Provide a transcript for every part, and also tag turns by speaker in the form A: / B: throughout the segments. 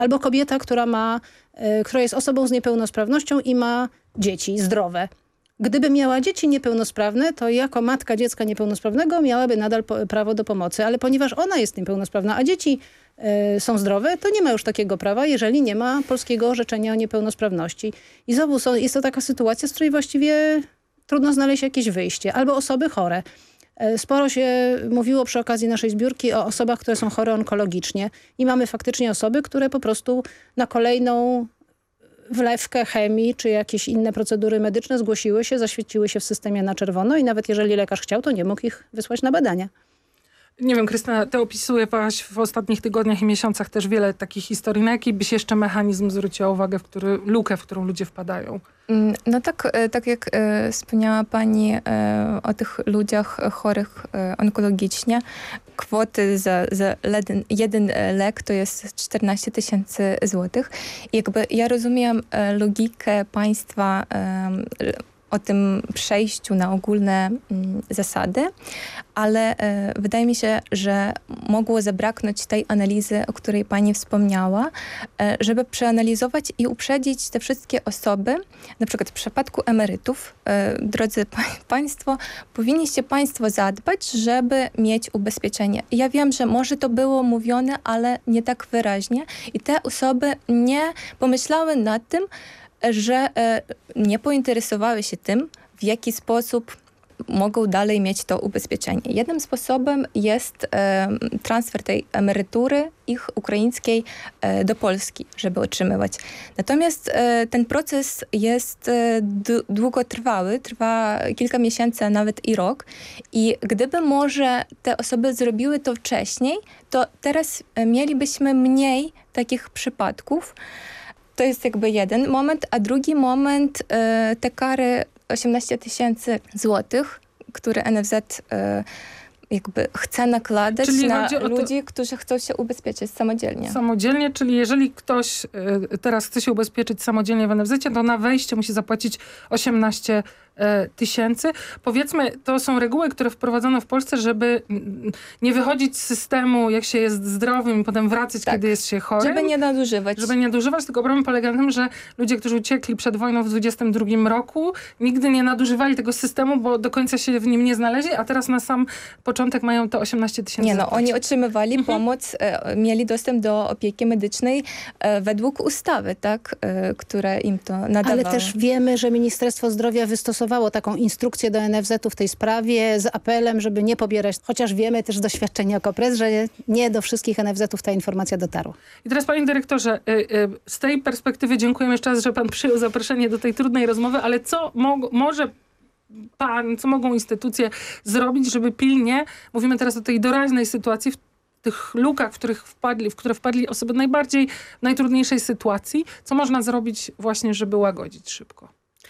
A: Albo kobieta, która jest osobą z niepełnosprawnością i ma dzieci zdrowe. Gdyby miała dzieci niepełnosprawne, to jako matka dziecka niepełnosprawnego miałaby nadal prawo do pomocy. Ale ponieważ ona jest niepełnosprawna, a dzieci są zdrowe, to nie ma już takiego prawa, jeżeli nie ma polskiego orzeczenia o niepełnosprawności. I znowu jest to taka sytuacja, z której właściwie trudno znaleźć jakieś wyjście. Albo osoby chore. Sporo się mówiło przy okazji naszej zbiórki o osobach, które są chore onkologicznie. I mamy faktycznie osoby, które po prostu na kolejną wlewkę chemii czy jakieś inne procedury medyczne zgłosiły się, zaświeciły się w systemie na czerwono i nawet jeżeli lekarz chciał, to nie mógł ich wysłać na badania.
B: Nie wiem, Krystyna, ty opisujesz w ostatnich tygodniach i miesiącach też wiele takich historii. Na jaki byś jeszcze mechanizm zwróciła uwagę, lukę, w którą ludzie wpadają?
C: No tak jak wspomniała pani o tych ludziach chorych onkologicznie, kwoty za jeden lek to jest 14 000 złotych. I jakby ja rozumiem logikę państwa o tym przejściu na ogólne zasady, ale wydaje mi się, że mogło zabraknąć tej analizy, o której pani wspomniała, żeby przeanalizować i uprzedzić te wszystkie osoby. Na przykład w przypadku emerytów, drodzy państwo, powinniście państwo zadbać, żeby mieć ubezpieczenie. Ja wiem, że może to było mówione, ale nie tak wyraźnie i te osoby nie pomyślały nad tym, że nie pointeresowały się tym, w jaki sposób mogą dalej mieć to ubezpieczenie. Jednym sposobem jest transfer tej emerytury ich ukraińskiej do Polski, żeby otrzymywać. Natomiast ten proces jest długotrwały, trwa kilka miesięcy, a nawet i rok. I gdyby może te osoby zrobiły to wcześniej, to teraz mielibyśmy mniej takich przypadków. To jest jakby jeden moment, a drugi moment te kary 18 000 złotych, które NFZ jakby chce nakładać na ludzi, którzy chcą się ubezpieczyć samodzielnie.
B: Samodzielnie, czyli jeżeli ktoś teraz chce się ubezpieczyć samodzielnie w NFZ, to na wejście musi zapłacić 18 000. Powiedzmy, to są reguły, które wprowadzono w Polsce, żeby nie wychodzić z systemu, jak się jest zdrowym i potem wracać, kiedy jest się chorym.
C: Żeby nie nadużywać.
B: Żeby nie nadużywać, tylko problem polega na tym, że ludzie, którzy uciekli przed wojną w 22 roku, nigdy nie nadużywali tego systemu, bo do końca się w nim nie znaleźli, a teraz na sam początek mają te 18 000.
C: Nie, oni otrzymywali pomoc, mieli dostęp do opieki medycznej według ustawy, tak, które im to nadawało.
A: Ale też wiemy, że Ministerstwo Zdrowia wystosowało taką instrukcję do NFZ-u w tej sprawie z apelem, żeby nie pobierać, chociaż wiemy też z doświadczenia KOPRES, że nie do wszystkich NFZ-ów ta informacja dotarła.
B: I teraz, panie dyrektorze, z tej perspektywy dziękujemy jeszcze raz, że pan przyjął zaproszenie do tej trudnej rozmowy, ale co może pan, co mogą instytucje zrobić, żeby pilnie, mówimy teraz o tej doraźnej sytuacji, w tych lukach, w które wpadli osoby w najtrudniejszej sytuacji, co można zrobić właśnie, żeby łagodzić szybko?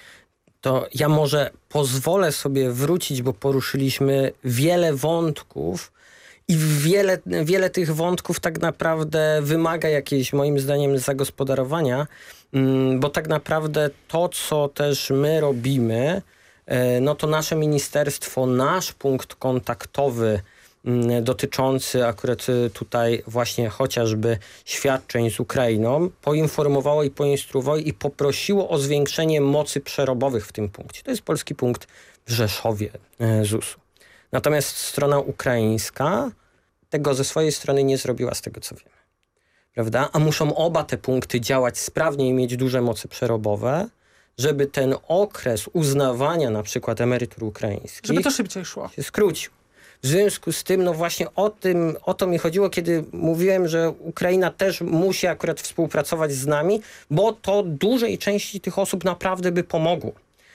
D: To ja może pozwolę sobie wrócić, bo poruszyliśmy wiele wątków i wiele tych wątków tak naprawdę wymaga jakiejś, moim zdaniem, zagospodarowania, bo tak naprawdę to, co też my robimy, no to nasze ministerstwo, nasz punkt kontaktowy dotyczący akurat tutaj właśnie chociażby świadczeń z Ukrainą, poinformowało i poinstruowało i poprosiło o zwiększenie mocy przerobowych w tym punkcie. To jest polski punkt w Rzeszowie ZUS-u. Natomiast strona ukraińska tego ze swojej strony nie zrobiła, z tego co wiemy. Prawda? A muszą oba te punkty działać sprawnie i mieć duże moce przerobowe, żeby ten okres uznawania na przykład emerytur ukraińskich...
B: Żeby to szybciej szło.
D: ...się skrócił. W związku z tym, no właśnie o to mi chodziło, kiedy mówiłem, że Ukraina też musi akurat współpracować z nami, bo to dużej części tych osób naprawdę by pomogło.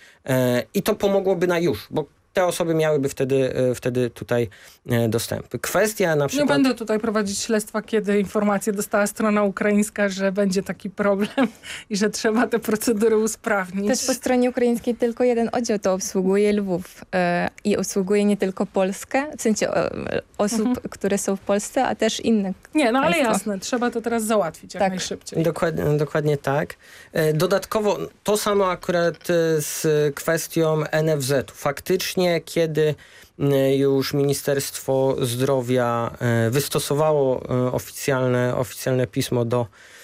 D: I to pomogłoby na już, bo te osoby miałyby wtedy tutaj dostępy. Kwestia na przykład...
B: Nie będę tutaj prowadzić śledztwa, kiedy informację dostała strona ukraińska, że będzie taki problem i że trzeba te procedury usprawnić.
C: Też po stronie ukraińskiej tylko jeden oddział to obsługuje Lwów i obsługuje nie tylko Polskę, w sensie osób, które są w Polsce, a też inne
B: Nie, no ale
C: państwa.
B: jasne, trzeba to teraz załatwić jak najszybciej.
D: Dokładnie tak. Dodatkowo to samo akurat z kwestią NFZ-u. Faktycznie, kiedy już Ministerstwo Zdrowia wystosowało oficjalne pismo do